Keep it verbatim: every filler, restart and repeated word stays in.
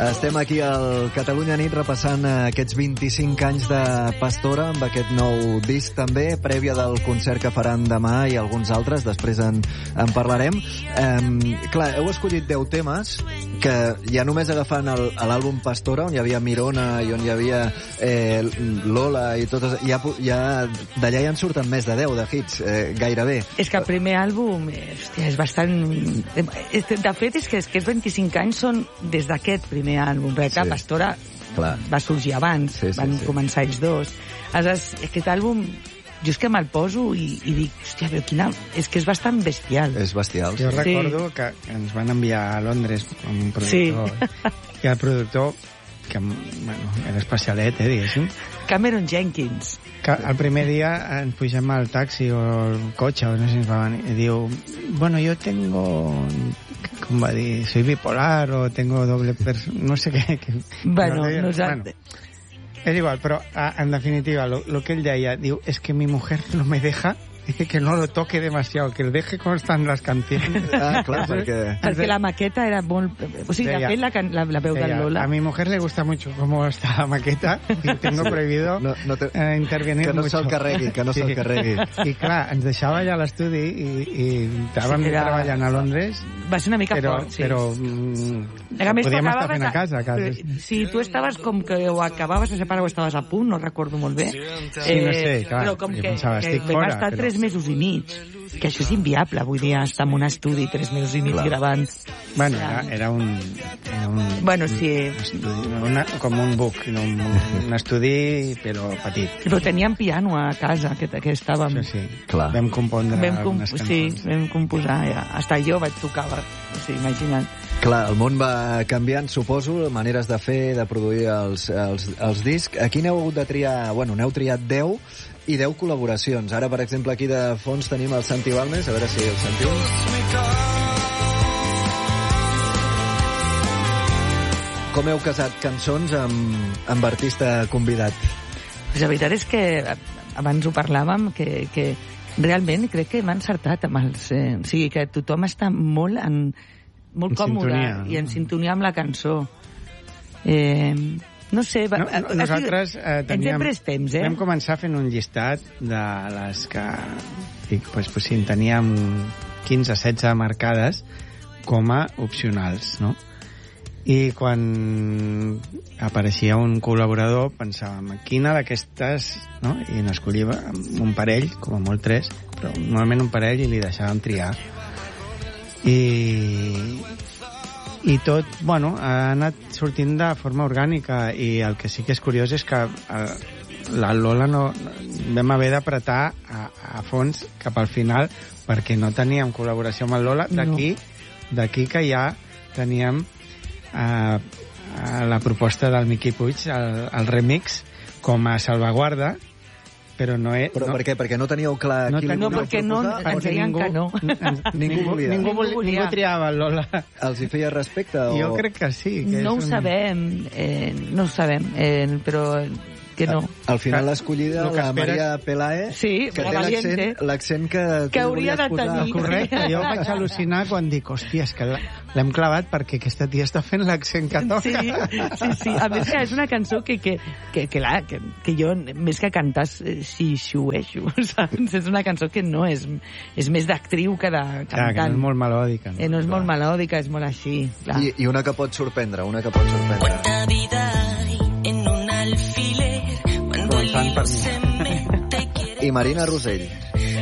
Estem aquí al Catalunya Nit repassant aquests vint-i-cinc anys de Pastora amb aquest nou disc també, prèvia del concert que faran demà i alguns altres, després en, en parlarem. Eh, clar, heu escollit deu temes que ja només agafant el, l'àlbum Pastora, on hi havia Mirona i on hi havia eh, Lola i totes, ja, ja, d'allà ja en surten més de deu de hits, eh, gairebé. És que el primer àlbum, hòstia, és bastant... De fet, és que aquests vint-i-cinc anys són des d'aquest primer àlbum, perquè sí. Pastora Clar. va sorgir abans, sí, sí, van sí. començar ells dos. Aleshores, aquest àlbum, jo és que me'l poso i, i dic, hòstia, però quina... És que és bastant bestial. És bestial. Jo recordo sí. que ens van enviar a Londres amb un productor, sí. i el productor, que bueno, era especialet, eh, diguéssim. Cameron Jenkins. Que el primer dia ens pugem al taxi o al cotxe, o no sé si ens va venir, i diu, bueno, yo tengo... com va dir, soy bipolar o tengo doble persona, no sé què. Que, bueno, no nosaltres... Bueno, és igual, però en definitiva, lo, lo que ell deia, diu, es que mi mujer no me deja que no lo toque demasiado, que el deje com estan les canciones. Ah, clar, perquè... Perquè la maqueta era molt... O sigui, deia, de fet, la, la, la veu del Lola... A mi mujer le gusta mucho cómo está la maqueta y tengo prohibido no, no te... eh, intervenir que no mucho. se'l carregui, que no sí. se'l carregui. I clar, ens deixava allà a l'estudi i, i estàvem sí, era... treballant a Londres. Va ser una mica però, fort, sí. Però mm, més, podíem estar fent a casa. A casa. Si tu estaves com que ho acabaves de separar o estaves a punt, no recordo molt bé. Sí, no sé, clar. Però com que, pensava, que vam fora, estar però... tres mesos i mig, que això és inviable avui dia, estar en un estudi tres mesos i mig clar. gravant. Bueno, era, era un... Era un bueno, sí. Un estudi, una, com un book, no, un, un estudi, però petit. Però teníem piano a casa, que, que estàvem... Sí, sí. Clar. Vam compondre vam comp algunes cançons. Sí, vam composar, ja. Hasta jo vaig tocar, o sigui, imagina't. Clar, el món va canviant, suposo, maneres de fer, de produir els, els, els discs. Aquí n'heu hagut de triar... Bueno, n'heu triat deu i deu col·laboracions. Ara, per exemple, aquí de fons tenim el Santi Balmes, a veure si el sentiu. Com heu casat cançons amb, amb artista convidat? La veritat és que abans ho parlàvem, que, que realment crec que m'ha encertat amb els... Eh, o sigui, que tothom està molt, en, molt en còmode sintonia, no? i en sintonia amb la cançó. Eh... No sé... Va, no, no, nosaltres eh, teníem... Ens hem temps, eh? Vam començar fent un llistat de les que... Dic, pues, pues, sí, en teníem quinze setze marcades com a opcionals, no? I quan apareixia un col·laborador pensàvem, quina d'aquestes... No? I n'escollia un parell, com a molt tres, però normalment un parell i li deixàvem triar. I... I tot, bueno, ha anat sortint de forma orgànica i el que sí que és curiós és que la Lola no, vam haver d'apretar a, a fons cap al final perquè no teníem col·laboració amb el Lola. D'aquí no. d'aquí que ja teníem eh, la proposta del Miqui Puig, el, el remix, com a salvaguarda, però no és... Però no, per què? Perquè no teníeu clar no qui ten... li No, perquè no, ens deien que no. Ningú volia. Ningú, ningú, ningú triava el Lola. Els hi feia respecte? O... Jo crec que sí. Que no ho un... sabem, eh, no ho sabem, eh, però que no. Al final l'ha escollida la esperes... Maria Pelae, sí, que té l'accent, l'accent que, que hauria de tenir. Correcte, jo vaig al·lucinar quan dic, hòstia, és que l'hem clavat perquè aquesta tia està fent l'accent que toca. Sí, sí, sí. A més que és una cançó que, que, que, que, la, que, que jo, més que cantar, si xueixo, saps? És una cançó que no és... És més d'actriu que de cantant. Clar, que no és molt melòdica. No, eh, no és molt melòdica, és molt així. Clar. I, I una que pot sorprendre, una que pot sorprendre. Quanta vida en un alfiler. Començant per mi. I Marina Rosell.